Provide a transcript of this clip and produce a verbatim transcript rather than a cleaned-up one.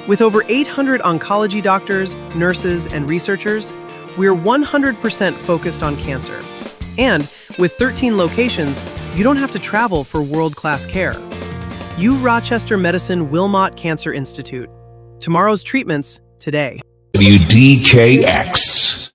With over eight hundred oncology doctors, nurses, and researchers, we're one hundred percent focused on cancer. And with thirteen locations, you don't have to travel for world-class care. U Rochester Medicine Wilmot Cancer Institute. Tomorrow's treatments, today. W D K X.